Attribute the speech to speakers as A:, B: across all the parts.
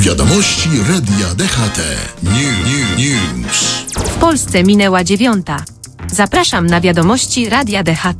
A: Wiadomości Radia DHT. News.
B: W Polsce minęła 9. Zapraszam na wiadomości Radia DHT.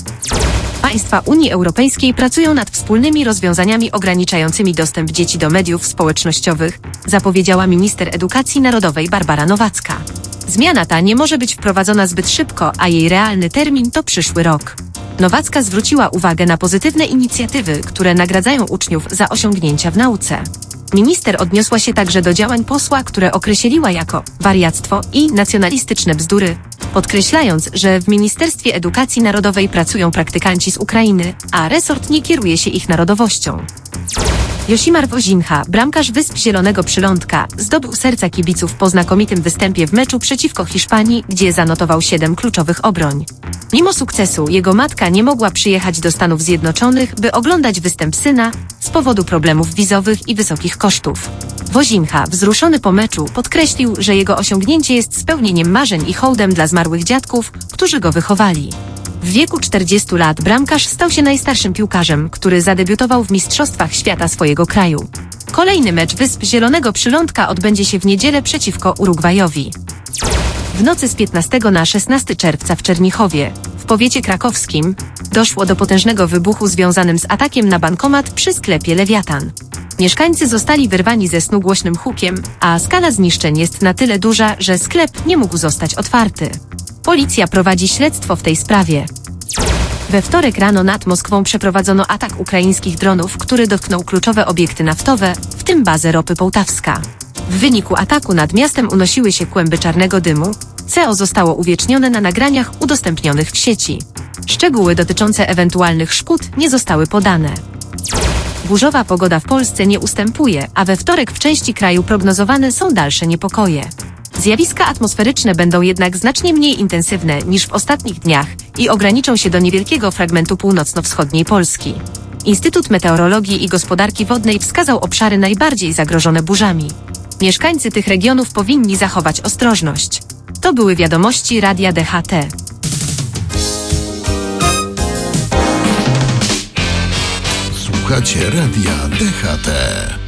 B: Państwa Unii Europejskiej pracują nad wspólnymi rozwiązaniami ograniczającymi dostęp dzieci do mediów społecznościowych, zapowiedziała minister edukacji narodowej Barbara Nowacka. Zmiana ta nie może być wprowadzona zbyt szybko, a jej realny termin to przyszły rok. Nowacka zwróciła uwagę na pozytywne inicjatywy, które nagradzają uczniów za osiągnięcia w nauce. Minister odniosła się także do działań posła, które określiła jako wariactwo i nacjonalistyczne bzdury, podkreślając, że w Ministerstwie Edukacji Narodowej pracują praktykanci z Ukrainy, a resort nie kieruje się ich narodowością. Josimar Wozinha, bramkarz Wysp Zielonego Przylądka, zdobył serca kibiców po znakomitym występie w meczu przeciwko Hiszpanii, gdzie zanotował 7 kluczowych obroń. Mimo sukcesu jego matka nie mogła przyjechać do Stanów Zjednoczonych, by oglądać występ syna z powodu problemów wizowych i wysokich kosztów. Wozinha, wzruszony po meczu, podkreślił, że jego osiągnięcie jest spełnieniem marzeń i hołdem dla zmarłych dziadków, którzy go wychowali. W wieku 40 lat bramkarz stał się najstarszym piłkarzem, który zadebiutował w Mistrzostwach Świata swojego kraju. Kolejny mecz Wysp Zielonego Przylądka odbędzie się w niedzielę przeciwko Urugwajowi. W nocy z 15 na 16 czerwca w Czernichowie, w powiecie krakowskim, doszło do potężnego wybuchu związanym z atakiem na bankomat przy sklepie Lewiatan. Mieszkańcy zostali wyrwani ze snu głośnym hukiem, a skala zniszczeń jest na tyle duża, że sklep nie mógł zostać otwarty. Policja prowadzi śledztwo w tej sprawie. We wtorek rano nad Moskwą przeprowadzono atak ukraińskich dronów, który dotknął kluczowe obiekty naftowe, w tym bazę ropy Połtawska. W wyniku ataku nad miastem unosiły się kłęby czarnego dymu. CO zostało uwiecznione na nagraniach udostępnionych w sieci. Szczegóły dotyczące ewentualnych szkód nie zostały podane. Burzowa pogoda w Polsce nie ustępuje, a we wtorek w części kraju prognozowane są dalsze niepokoje. Zjawiska atmosferyczne będą jednak znacznie mniej intensywne niż w ostatnich dniach i ograniczą się do niewielkiego fragmentu północno-wschodniej Polski. Instytut Meteorologii i Gospodarki Wodnej wskazał obszary najbardziej zagrożone burzami. Mieszkańcy tych regionów powinni zachować ostrożność. To były wiadomości Radia DHT.
A: Słuchacie Radia DHT.